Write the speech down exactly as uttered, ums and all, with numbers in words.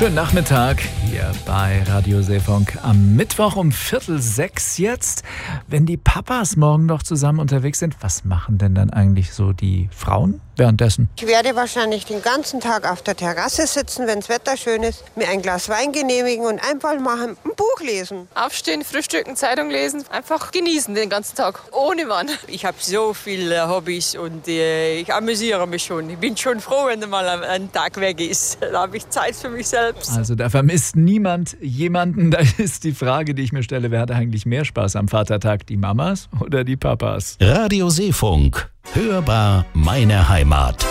Schönen Nachmittag hier bei Radio Seefunk am Mittwoch um Viertel sechs jetzt. Wenn die Papas morgen noch zusammen unterwegs sind, was machen denn dann eigentlich so die Frauen währenddessen? Ich werde wahrscheinlich den ganzen Tag auf der Terrasse sitzen, wenn das Wetter schön ist, mir ein Glas Wein genehmigen und einfach mal ein Buch lesen. Aufstehen, frühstücken, Zeitung lesen, einfach genießen den ganzen Tag, ohne Mann. Ich habe so viele Hobbys und äh, ich amüsiere mich schon. Ich bin schon froh, wenn mal ein Tag weg ist. Da habe ich Zeit für mich selbst. Also da vermisst niemand jemanden. Da ist die Frage, die ich mir stelle, wer hat eigentlich mehr Spaß am Vatertag, die Mamas oder die Papas? Radio Seefunk, hörbar meine Heimat.